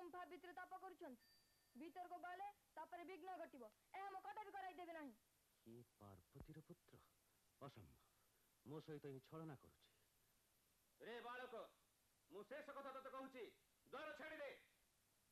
गुंफा भितर तप करुछन भीतर को गले तापर विघ्न घटिबो ए हम कदा भी कराई देबे नाही। ये पार्वतीर पुत्र असंभव मो सहित ही छलना करुछि। रे बालक मु शेष कथा तते कहूछि द्वार छाड़ी दे।